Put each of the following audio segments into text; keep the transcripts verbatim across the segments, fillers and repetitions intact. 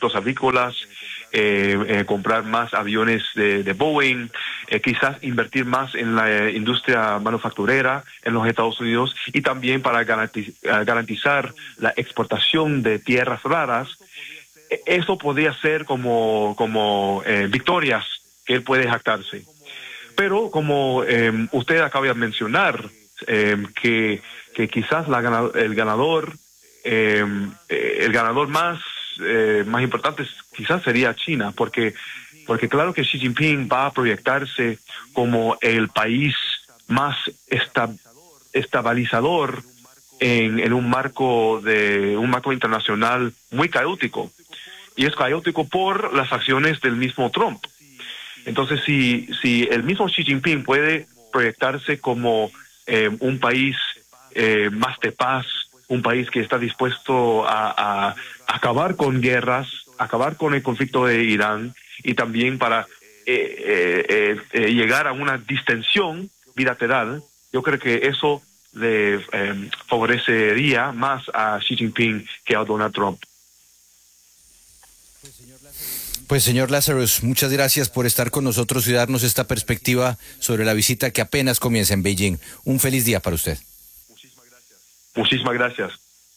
productos agrícolas, eh, eh, comprar más aviones de, de Boeing, eh, quizás invertir más en la eh, industria manufacturera en los Estados Unidos y también para garantiz- garantizar la exportación de tierras raras. Eso podría ser como, como eh, victorias que él puede jactarse. Pero como eh, usted acaba de mencionar, eh, que, que quizás la, el ganador, eh, el ganador más, eh, más importante quizás sería China, porque, porque claro que Xi Jinping va a proyectarse como el país más esta, estabilizador en, en un marco de un marco internacional muy caótico. Y es caótico por las acciones del mismo Trump. Entonces, si, si el mismo Xi Jinping puede proyectarse como eh, un país eh, más de paz, un país que está dispuesto a, a acabar con guerras, acabar con el conflicto de Irán, y también para eh, eh, eh, llegar a una distensión bilateral, yo creo que eso le eh, favorecería más a Xi Jinping que a Donald Trump. Pues señor Lazarus, muchas gracias por estar con nosotros y darnos esta perspectiva sobre la visita que apenas comienza en Beijing. Un feliz día para usted. Muchísimas gracias. Muchísimas gracias.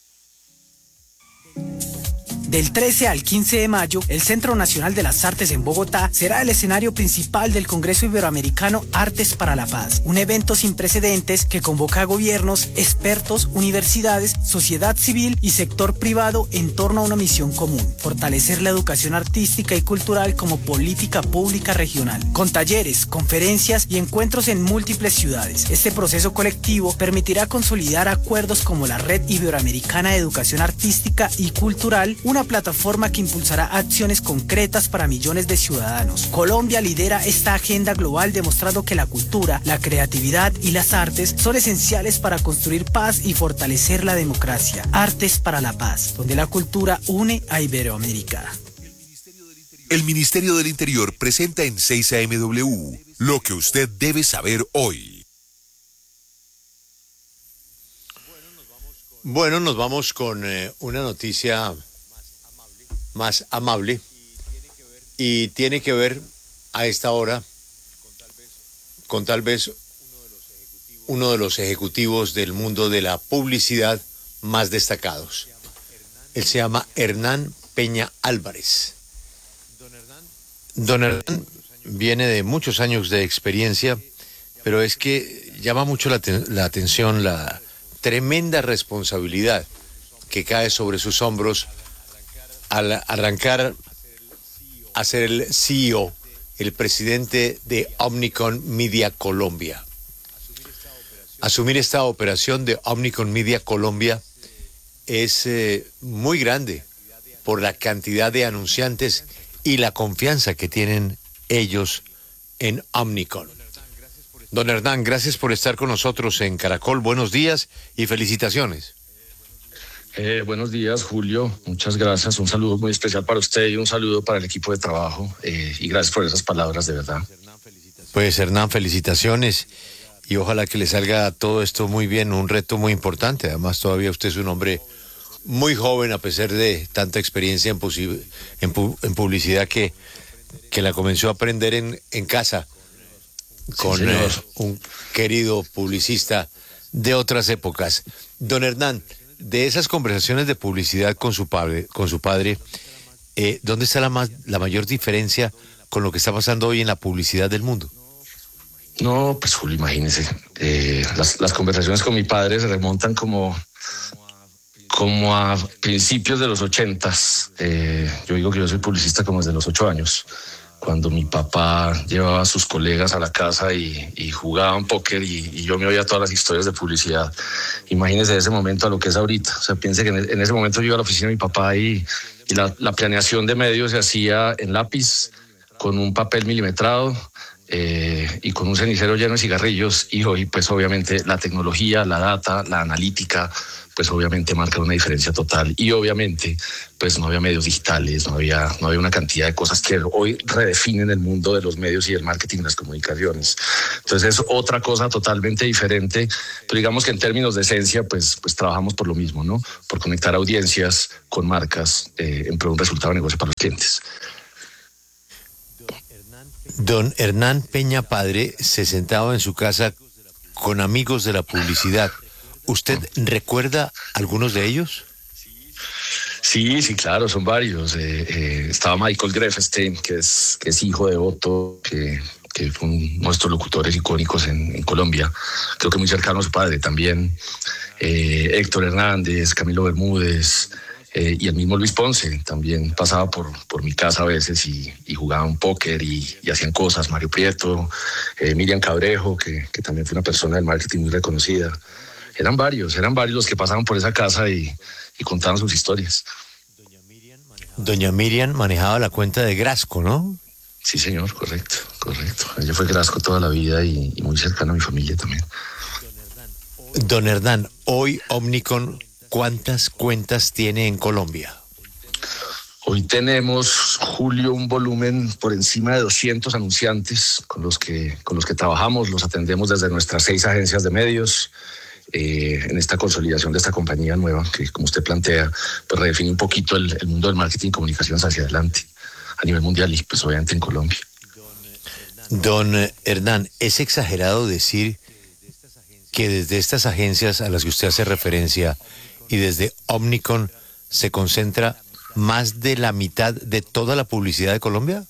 Del trece al quince de mayo, el Centro Nacional de las Artes en Bogotá será el escenario principal del Congreso Iberoamericano Artes para la Paz, un evento sin precedentes que convoca a gobiernos, expertos, universidades, sociedad civil y sector privado en torno a una misión común: fortalecer la educación artística y cultural como política pública regional, con talleres, conferencias y encuentros en múltiples ciudades. Este proceso colectivo permitirá consolidar acuerdos como la Red Iberoamericana de Educación Artística y Cultural, una plataforma que impulsará acciones concretas para millones de ciudadanos. Colombia lidera esta agenda global, demostrando que la cultura, la creatividad y las artes son esenciales para construir paz y fortalecer la democracia. Artes para la Paz, donde la cultura une a Iberoamérica. El Ministerio del Interior presenta en seis A M W lo que usted debe saber hoy. Bueno, nos vamos con eh, una noticia más amable y tiene que ver a esta hora con tal vez uno de los ejecutivos del mundo de la publicidad más destacados. Él se llama Hernán Peña Álvarez. Don Hernán viene de muchos años de experiencia, pero es que llama mucho la, la atención la tremenda responsabilidad que cae sobre sus hombros al arrancar a ser el C E O, el presidente de Omnicom Media Colombia. Asumir esta operación de Omnicom Media Colombia es eh, muy grande por la cantidad de anunciantes y la confianza que tienen ellos en Omnicom. Don Hernán, gracias por estar con nosotros en Caracol. Buenos días y felicitaciones. Eh, buenos días, Julio. Muchas gracias. Un saludo muy especial para usted y un saludo para el equipo de trabajo. Eh, y gracias por esas palabras, de verdad. Pues, Hernán, felicitaciones. Y ojalá que le salga todo esto muy bien. Un reto muy importante. Además, todavía usted es un hombre muy joven, a pesar de tanta experiencia en, posi- en, pu- en publicidad que, que la comenzó a aprender en, en casa con sí, eh, un querido publicista de otras épocas. Don Hernán, de esas conversaciones de publicidad con su padre, con su padre, eh, ¿dónde está la más, la mayor diferencia con lo que está pasando hoy en la publicidad del mundo? No, pues Julio, imagínese, eh, las, las conversaciones con mi padre se remontan como, como a principios de los ochentas. Eh, yo digo que yo soy publicista como desde los ocho años, cuando mi papá llevaba a sus colegas a la casa y, y jugaban póker y, y yo me oía todas las historias de publicidad. Imagínese ese momento a lo que es ahorita. O sea, piense que en, en ese momento yo iba a la oficina de mi papá y, y la, la planeación de medios se hacía en lápiz, con un papel milimetrado eh, y con un cenicero lleno de cigarrillos. Y hoy, pues obviamente, la tecnología, la data, la analítica, pues obviamente marcan una diferencia total. Y obviamente, pues no había medios digitales, no había, no había una cantidad de cosas que hoy redefinen el mundo de los medios y el marketing y las comunicaciones. Entonces es otra cosa totalmente diferente, pero digamos que en términos de esencia, pues, pues trabajamos por lo mismo, ¿no? Por conectar audiencias con marcas eh, en pro de un resultado de negocio para los clientes. Don Hernán Peña Padre se sentaba en su casa con amigos de la publicidad. ¿Usted recuerda algunos de ellos? Sí, sí, claro, son varios. Eh, eh, estaba Michael Grefstein, que es, que es hijo de Otto, que, que fue uno de nuestros locutores icónicos en, en Colombia. Creo que muy cercano a su padre también. Eh, Héctor Hernández, Camilo Bermúdez, Eh, y el mismo Luis Ponce también pasaba por, por mi casa a veces y, y jugaba un póker y, y hacían cosas. Mario Prieto, eh, Miriam Cabrejo, que, que también fue una persona del marketing muy reconocida. Eran varios, eran varios los que pasaban por esa casa y, y contaban sus historias. Doña Miriam manejaba la cuenta de Grasco, ¿no? Sí, señor, correcto, correcto. Ella fue Grasco toda la vida y, y muy cercana a mi familia también. Don Hernán, hoy Omnicom, ¿cuántas cuentas tiene en Colombia? Hoy tenemos, Julio, un volumen por encima de doscientos anunciantes con los que, con los que trabajamos. Los atendemos desde nuestras seis agencias de medios eh, en esta consolidación de esta compañía nueva que, como usted plantea, pues redefine un poquito el, el mundo del marketing y comunicaciones hacia adelante a nivel mundial y pues obviamente en Colombia. Don Hernán, ¿es exagerado decir que desde estas agencias a las que usted hace referencia y desde Omnicom se concentra más de la mitad de toda la publicidad de Colombia?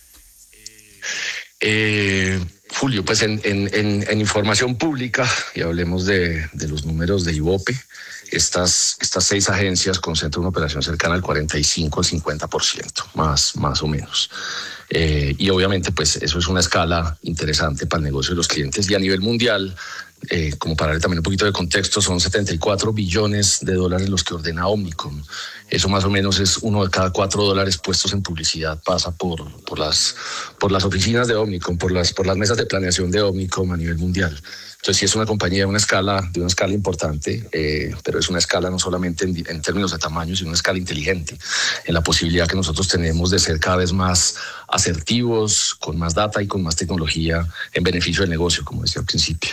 Eh, Julio, pues en, en, en, en información pública, y hablemos de, de los números de Ibope, estas, estas seis agencias concentran una operación cercana al cuarenta y cinco al cincuenta por ciento, más, más o menos. Eh, y obviamente pues eso es una escala interesante para el negocio de los clientes y a nivel mundial. Eh, como para darle también un poquito de contexto, son setenta y cuatro billones de dólares los que ordena Omnicom. Eso más o menos es uno de cada cuatro dólares puestos en publicidad pasa por, por, las, por las oficinas de Omnicom, por las, por las mesas de planeación de Omnicom a nivel mundial. Entonces sí es una compañía de una escala, de una escala importante, eh, pero es una escala no solamente en, en términos de tamaño, sino una escala inteligente, en la posibilidad que nosotros tenemos de ser cada vez más asertivos, con más data y con más tecnología en beneficio del negocio, como decía al principio.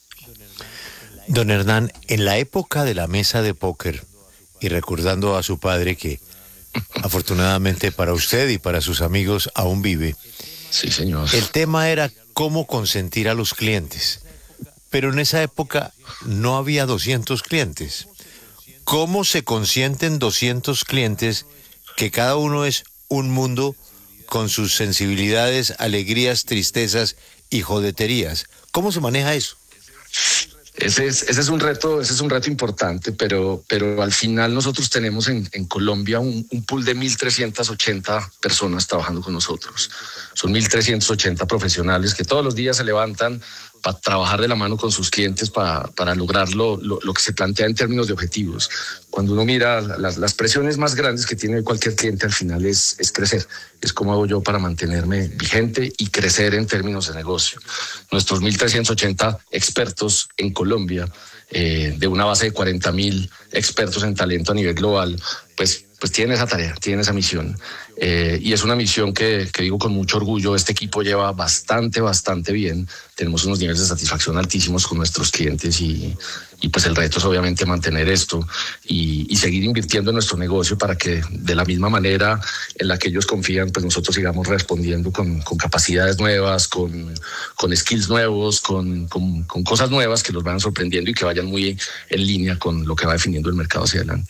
Don Hernán, en la época de la mesa de póker, y recordando a su padre que afortunadamente para usted y para sus amigos aún vive, sí, señor. El tema era cómo consentir a los clientes, pero en esa época no había doscientos clientes. ¿Cómo se consienten doscientos clientes que cada uno es un mundo con sus sensibilidades, alegrías, tristezas y jodeterías? ¿Cómo se maneja eso? Ese es, ese es un reto, ese es un reto importante, pero, pero al final nosotros tenemos en, en Colombia un, un pool de mil trescientas ochenta personas trabajando con nosotros. Son mil trescientos ochenta profesionales que todos los días se levantan para trabajar de la mano con sus clientes para, para lograr lo, lo, lo que se plantea en términos de objetivos. Cuando uno mira las, las presiones más grandes que tiene cualquier cliente al final es, es crecer. Es cómo hago yo para mantenerme vigente y crecer en términos de negocio. Nuestros mil trescientos ochenta expertos en Colombia, eh, de una base de cuarenta mil expertos en talento a nivel global, pues pues tiene esa tarea, tiene esa misión. Eh, y es una misión que, que digo con mucho orgullo, este equipo lleva bastante, bastante bien. Tenemos unos niveles de satisfacción altísimos con nuestros clientes y, y pues el reto es obviamente mantener esto y, y seguir invirtiendo en nuestro negocio para que de la misma manera en la que ellos confían, pues nosotros sigamos respondiendo con, con capacidades nuevas, con, con skills nuevos, con, con, con cosas nuevas que los vayan sorprendiendo y que vayan muy en línea con lo que va definiendo el mercado hacia adelante.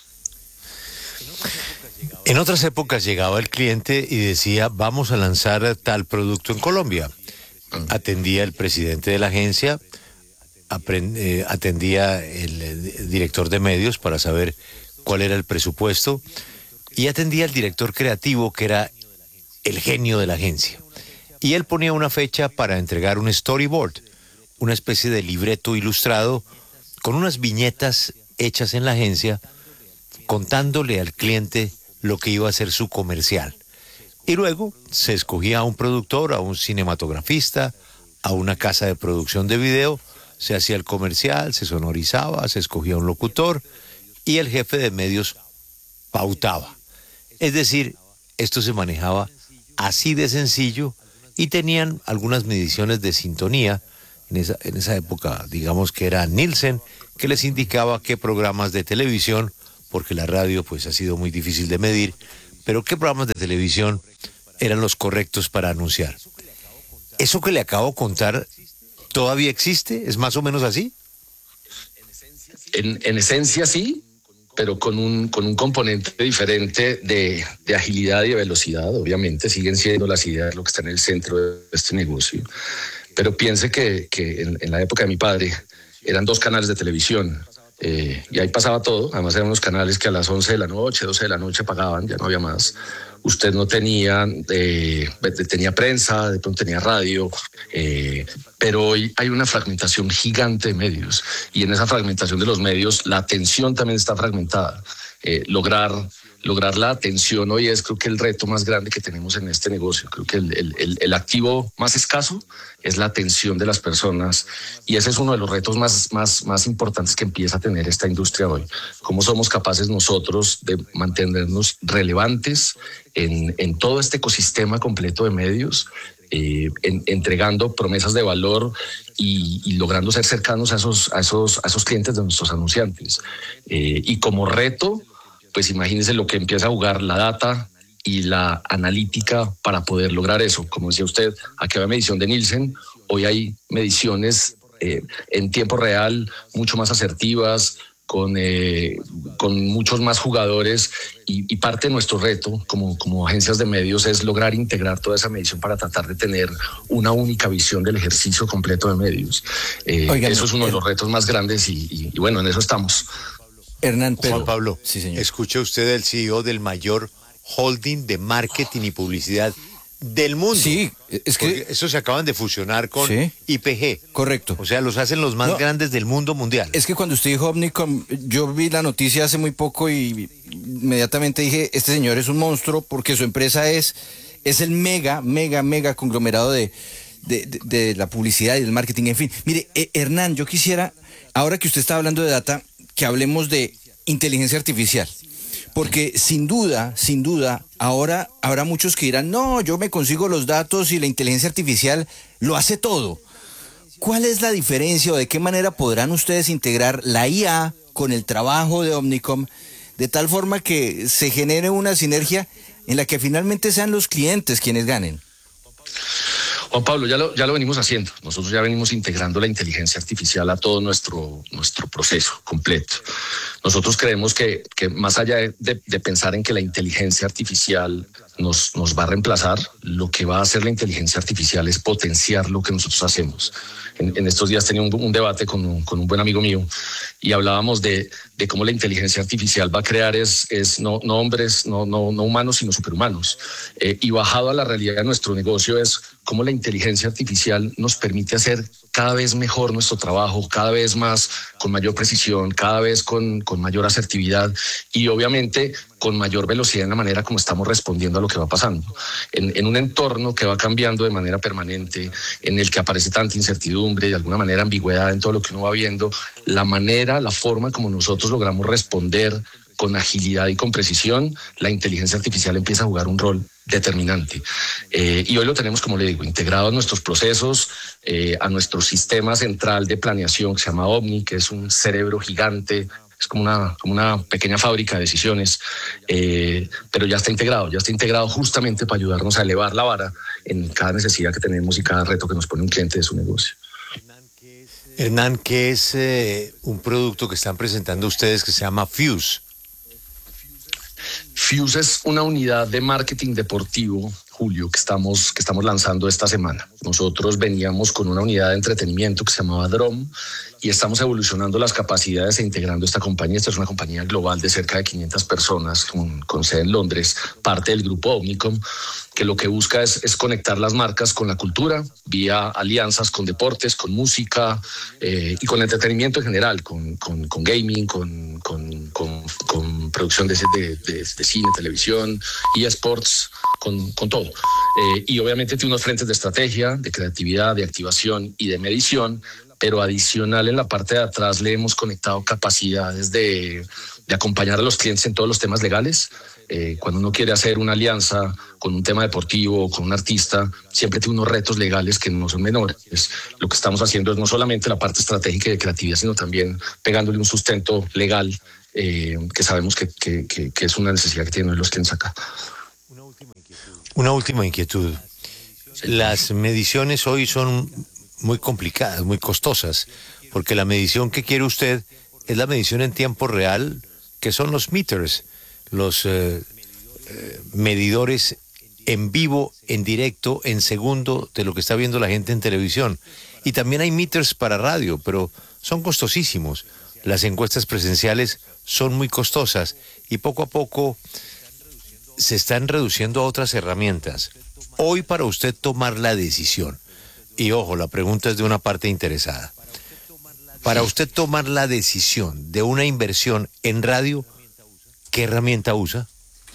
En otras épocas llegaba el cliente y decía, vamos a lanzar tal producto en Colombia. Atendía el presidente de la agencia, atendía el director de medios para saber cuál era el presupuesto y atendía el director creativo, que era el genio de la agencia. Y él ponía una fecha para entregar un storyboard, una especie de libreto ilustrado con unas viñetas hechas en la agencia, contándole al cliente lo que iba a ser su comercial. Y luego se escogía a un productor, a un cinematografista, a una casa de producción de video, se hacía el comercial, se sonorizaba, se escogía un locutor y el jefe de medios pautaba. Es decir, esto se manejaba así de sencillo y tenían algunas mediciones de sintonía. En esa, en esa época, digamos que era Nielsen, que les indicaba qué programas de televisión, porque la radio pues ha sido muy difícil de medir, pero qué programas de televisión eran los correctos para anunciar. ¿Eso que le acabo de contar todavía existe? ¿Es más o menos así? En, en esencia sí, pero con un, con un componente diferente de, de agilidad y de velocidad. Obviamente siguen siendo las ideas lo que está en el centro de este negocio. Pero piense que, que en, en la época de mi padre eran dos canales de televisión eh, y ahí pasaba todo. Además eran unos canales que a las once de la noche, doce de la noche apagaban, ya no había más. Usted no tenía, eh, tenía prensa, de pronto tenía radio, eh, pero hoy hay una fragmentación gigante de medios y en esa fragmentación de los medios la atención también está fragmentada. Eh, lograr... Lograr la atención hoy es creo que el reto más grande que tenemos en este negocio. Creo que el, el, el activo más escaso es la atención de las personas y ese es uno de los retos más, más, más importantes que empieza a tener esta industria hoy. ¿Cómo somos capaces nosotros de mantenernos relevantes en, en todo este ecosistema completo de medios, eh, en, entregando promesas de valor y, y logrando ser cercanos a esos, a esos, a esos clientes de nuestros anunciantes? Eh, y como reto, pues imagínense lo que empieza a jugar la data y la analítica para poder lograr eso. Como decía usted, aquí había medición de Nielsen, hoy hay mediciones eh, en tiempo real, mucho más asertivas, con, eh, con muchos más jugadores y, y parte de nuestro reto como, como agencias de medios es lograr integrar toda esa medición para tratar de tener una única visión del ejercicio completo de medios. Eh, Oigan, eso es uno de los retos más grandes y, y, y bueno, en eso estamos. Hernán, pero... Juan Pablo, sí, señor. Escucha usted el C E O del mayor holding de marketing y publicidad del mundo. Sí, es que... Porque esos se acaban de fusionar con ¿Sí? I P G. Correcto. O sea, los hacen los más no, grandes del mundo mundial. Es que cuando usted dijo Omnicom, yo vi la noticia hace muy poco y inmediatamente dije, este señor es un monstruo porque su empresa es, es el mega, mega, mega conglomerado de, de, de, de la publicidad y del marketing, en fin. Mire, eh, Hernán, yo quisiera, ahora que usted está hablando de data, que hablemos de inteligencia artificial, porque sin duda, sin duda, ahora habrá muchos que dirán, no, yo me consigo los datos y la inteligencia artificial lo hace todo. ¿Cuál es la diferencia o de qué manera podrán ustedes integrar la I A con el trabajo de Omnicom de tal forma que se genere una sinergia en la que finalmente sean los clientes quienes ganen? Juan Pablo, ya lo, ya lo venimos haciendo. Nosotros ya venimos integrando la inteligencia artificial a todo nuestro, nuestro proceso completo. Nosotros creemos que, que más allá de, de, de pensar en que la inteligencia artificial nos, nos va a reemplazar, lo que va a hacer la inteligencia artificial es potenciar lo que nosotros hacemos. En, en estos días tenía un, un debate con un, con un buen amigo mío y hablábamos de, de cómo la inteligencia artificial va a crear es, es no, no hombres, no, no, no humanos, sino superhumanos. Eh, y bajado a la realidad de nuestro negocio es cómo la inteligencia artificial nos permite hacer cada vez mejor nuestro trabajo, cada vez más con mayor precisión, cada vez con, con mayor asertividad y obviamente con mayor velocidad en la manera como estamos respondiendo a lo que va pasando. En, en un entorno que va cambiando de manera permanente, en el que aparece tanta incertidumbre y de alguna manera ambigüedad en todo lo que uno va viendo, la manera, la forma como nosotros logramos responder con agilidad y con precisión, la inteligencia artificial empieza a jugar un rol determinante. Eh, y hoy lo tenemos, como le digo, integrado a nuestros procesos, eh, a nuestro sistema central de planeación que se llama Omni, que es un cerebro gigante, es como una, como una pequeña fábrica de decisiones, eh, pero ya está integrado, ya está integrado justamente para ayudarnos a elevar la vara en cada necesidad que tenemos y cada reto que nos pone un cliente de su negocio. Hernán, ¿qué es eh, un producto que están presentando ustedes que se llama Fuse? Fuse es una unidad de marketing deportivo, Julio, que estamos, que estamos lanzando esta semana. Nosotros veníamos con una unidad de entretenimiento que se llamaba Drom y estamos evolucionando las capacidades e integrando esta compañía. Esta es una compañía global de cerca de quinientas personas con, con sede en Londres, parte del grupo Omnicom, que lo que busca es, es conectar las marcas con la cultura, vía alianzas con deportes, con música eh, y con entretenimiento en general, con, con, con gaming, con, con, con, con producción de, de, de, de cine, televisión, eSports, con, con todo. Eh, y obviamente tiene unos frentes de estrategia, de creatividad, de activación y de medición, pero adicional en la parte de atrás le hemos conectado capacidades de, de acompañar a los clientes en todos los temas legales. Eh, cuando uno quiere hacer una alianza con un tema deportivo, con un artista, siempre tiene unos retos legales que no son menores. Lo que estamos haciendo es no solamente la parte estratégica y de creatividad, sino también pegándole un sustento legal eh, que sabemos que, que, que, que es una necesidad que tienen los clientes acá. Una última inquietud. Las mediciones hoy son muy complicadas, muy costosas, porque la medición que quiere usted es la medición en tiempo real, que son los meters, los eh, eh, medidores en vivo, en directo, en segundo de lo que está viendo la gente en televisión. Y también hay meters para radio, pero son costosísimos. Las encuestas presenciales son muy costosas y poco a poco se están reduciendo a otras herramientas. Hoy, para usted tomar la decisión, y ojo, la pregunta es de una parte interesada, para usted tomar la decisión de una inversión en radio, ¿qué herramienta usa?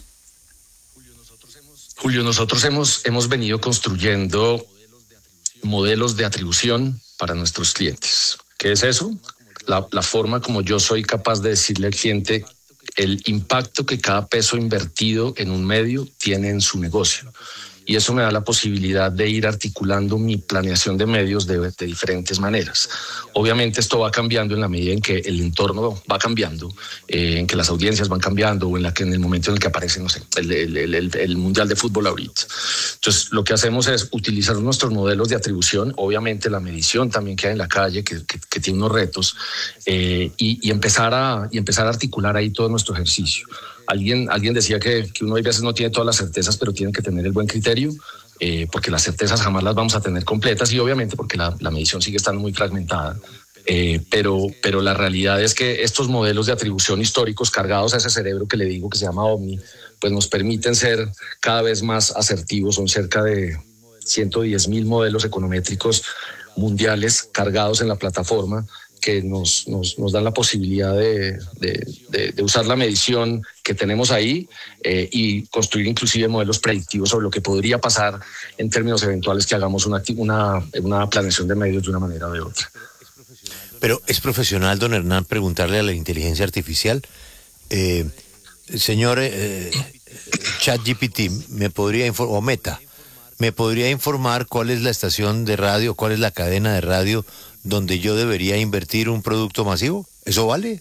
Julio, nosotros hemos, hemos venido construyendo modelos de atribución para nuestros clientes. ¿Qué es eso? La, la forma como yo soy capaz de decirle al cliente el impacto que cada peso invertido en un medio tiene en su negocio. Y eso me da la posibilidad de ir articulando mi planeación de medios de, de diferentes maneras. Obviamente esto va cambiando en la medida en que el entorno va cambiando, eh, en que las audiencias van cambiando o en, la que, en el momento en el que aparece, no sé, el, el, el, el Mundial de Fútbol ahorita. Entonces lo que hacemos es utilizar nuestros modelos de atribución, obviamente la medición también que hay en la calle, que, que, que tiene unos retos, eh, y, y, empezar a, y empezar a articular ahí todo nuestro ejercicio. Alguien, alguien decía que, que uno a veces no tiene todas las certezas, pero tiene que tener el buen criterio, eh, porque las certezas jamás las vamos a tener completas y obviamente porque la, la medición sigue estando muy fragmentada. Eh, pero, pero la realidad es que estos modelos de atribución históricos cargados a ese cerebro que le digo que se llama Omni, pues nos permiten ser cada vez más asertivos. Son cerca de ciento diez mil modelos econométricos mundiales cargados en la plataforma, que nos, nos, nos dan la posibilidad de, de, de, de usar la medición que tenemos ahí eh, y construir inclusive modelos predictivos sobre lo que podría pasar en términos eventuales que hagamos una, una, una planeación de medios de una manera o de otra. Pero es profesional, don Hernán, preguntarle a la inteligencia artificial, eh, señor eh, ChatGPT, ¿me podría informar, o Meta, me podría informar cuál es la estación de radio, cuál es la cadena de radio donde yo debería invertir un producto masivo? ¿Eso vale?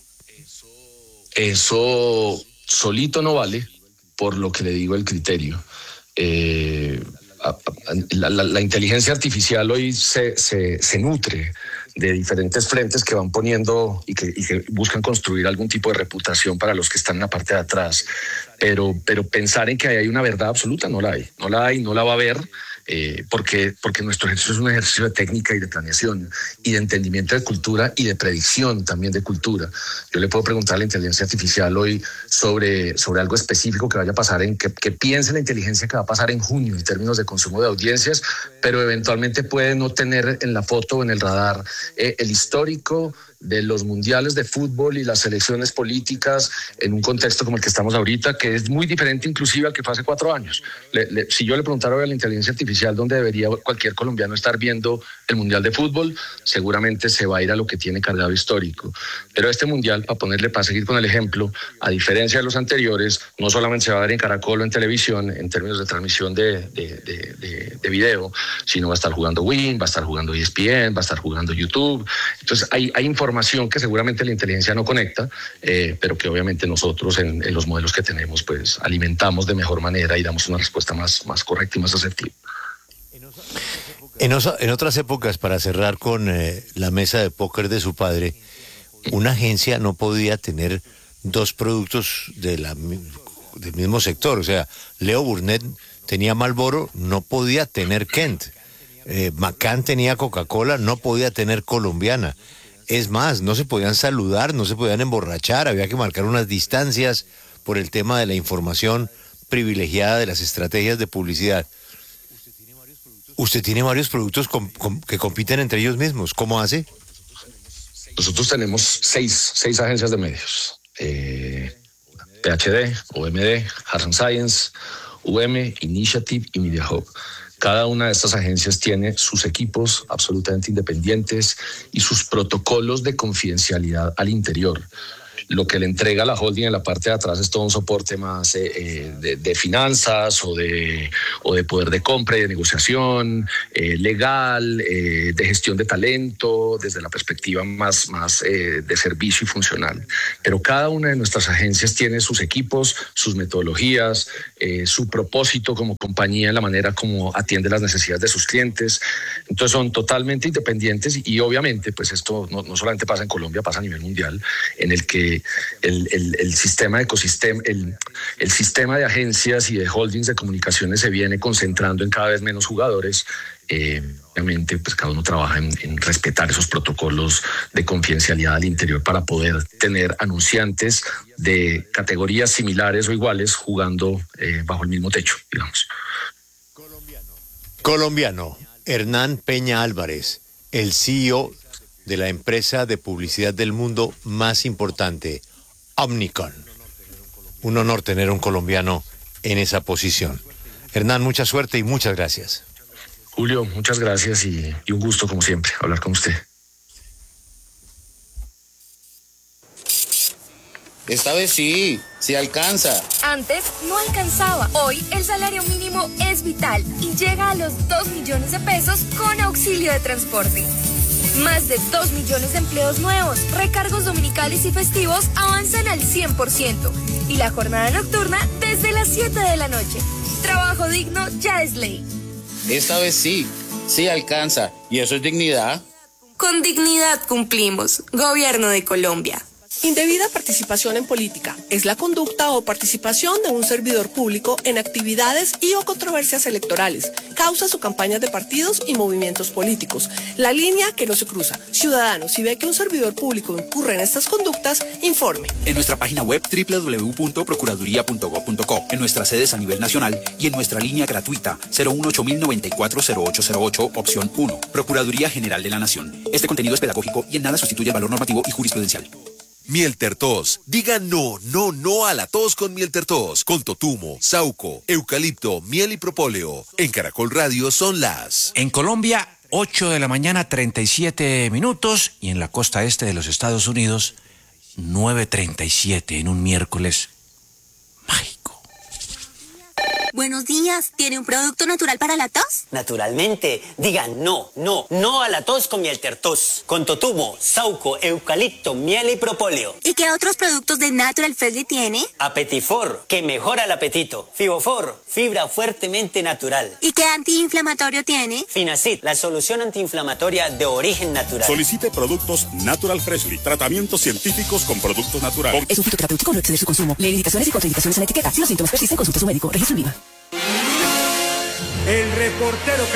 Eso solito no vale, por lo que le digo el criterio. Eh, la, la, la inteligencia artificial hoy se, se, se nutre de diferentes frentes que van poniendo y que, y que buscan construir algún tipo de reputación para los que están en la parte de atrás. Pero, pero pensar en que hay una verdad absoluta no la hay. No la hay, no la va a haber. Eh, porque, porque nuestro ejercicio es un ejercicio de técnica y de planeación y de entendimiento de cultura y de predicción también de cultura. Yo le puedo preguntar a la inteligencia artificial hoy sobre, sobre algo específico que vaya a pasar, en que, que piense la inteligencia que va a pasar en junio en términos de consumo de audiencias, pero eventualmente puede no tener en la foto o en el radar eh, el histórico de los mundiales de fútbol y las elecciones políticas en un contexto como el que estamos ahorita, que es muy diferente inclusive al que fue hace cuatro años. Le, le, si yo le preguntara hoy a la inteligencia artificial dónde debería cualquier colombiano estar viendo el mundial de fútbol, seguramente se va a ir a lo que tiene cargado histórico. Pero este mundial, para ponerle, para seguir con el ejemplo, a diferencia de los anteriores, no solamente se va a ver en Caracol o en televisión en términos de transmisión de, de, de, de, de video, sino va a estar jugando Win, va a estar jugando E S P N, va a estar jugando YouTube. Entonces hay, hay información información que seguramente la inteligencia no conecta, eh, pero que obviamente nosotros en, en los modelos que tenemos pues alimentamos de mejor manera y damos una respuesta más, más correcta y más asertiva. En, osa, en otras épocas, para cerrar con eh, la mesa de póker de su padre, una agencia no podía tener dos productos de la, del mismo sector. O sea, Leo Burnett tenía Marlboro, no podía tener Kent. Eh, McCann tenía Coca-Cola, no podía tener Colombiana. Es más, no se podían saludar, no se podían emborrachar, había que marcar unas distancias por el tema de la información privilegiada de las estrategias de publicidad. Usted tiene varios productos com, com, que compiten entre ellos mismos. ¿Cómo hace? Nosotros tenemos seis, seis agencias de medios. Eh, P H D, O M D, Harlan Science, U M, Initiative y Media Hub. Cada una de estas agencias tiene sus equipos absolutamente independientes y sus protocolos de confidencialidad al interior. Lo que le entrega la holding en la parte de atrás es todo un soporte más eh, de, de finanzas o de, o de poder de compra y de negociación, eh, legal, eh, de gestión de talento, desde la perspectiva más, más eh, de servicio y funcional. Pero cada una de nuestras agencias tiene sus equipos, sus metodologías, eh, su propósito como compañía, la manera como atiende las necesidades de sus clientes. Entonces son totalmente independientes y, y obviamente pues esto no, no solamente pasa en Colombia, pasa a nivel mundial, en el que El, el, el sistema de ecosistema, el, el sistema de agencias y de holdings de comunicaciones se viene concentrando en cada vez menos jugadores. Eh, obviamente, pues cada uno trabaja en, en respetar esos protocolos de confidencialidad al interior para poder tener anunciantes de categorías similares o iguales jugando eh, bajo el mismo techo, digamos. Colombiano, Hernán Peña Álvarez, el C E O de la empresa de publicidad del mundo más importante, Omnicom. Un honor tener un colombiano en esa posición. Hernán, mucha suerte y muchas gracias. Julio, muchas gracias y, y un gusto como siempre hablar con usted. Esta vez sí, sí alcanza. Antes no alcanzaba. Hoy el salario mínimo es vital y llega a los dos millones de pesos con auxilio de transporte. Más de dos millones de empleos nuevos, recargos dominicales y festivos avanzan al cien por ciento y la jornada nocturna desde las siete de la noche. Trabajo digno ya es ley. Esta vez sí, sí alcanza. ¿Y eso es dignidad? Con dignidad cumplimos. Gobierno de Colombia. Indebida participación en política es la conducta o participación de un servidor público en actividades y o controversias electorales, causas o campañas de partidos y movimientos políticos. La línea que no se cruza. Ciudadano, si ve que un servidor público incurre en estas conductas, informe. En nuestra página web doble u doble u doble u punto procuraduría punto gob punto co, en nuestras sedes a nivel nacional y en nuestra línea gratuita cero uno ocho mil noventa y cuatro cero ocho cero ocho, opción uno. Procuraduría General de la Nación. Este contenido es pedagógico y en nada sustituye el valor normativo y jurisprudencial. Miel Tertos. Diga no, no, no a la tos con Miel Tertos. Con totumo, sauco, eucalipto, miel y propóleo. En Caracol Radio son las... En Colombia, ocho de la mañana, treinta y siete minutos. Y en la costa este de los Estados Unidos, nueve treinta y siete en un miércoles mágico. Buenos días, ¿tiene un producto natural para la tos? Naturalmente, diga no, no, no a la tos con Miel Tertos. Con totumo, sauco, eucalipto, miel y propóleo. ¿Y qué otros productos de Natural Freshly tiene? Apetifor, que mejora el apetito. Fibofor, fibra fuertemente natural. ¿Y qué antiinflamatorio tiene? Finacid, la solución antiinflamatoria de origen natural. Solicite productos Natural Freshly, tratamientos científicos con productos naturales. Es un fitoterapéutico, no excede su consumo. Lee indicaciones y contraindicaciones en la etiqueta. Si los síntomas persisten, consulte a su médico. Registro INVIMA. El reportero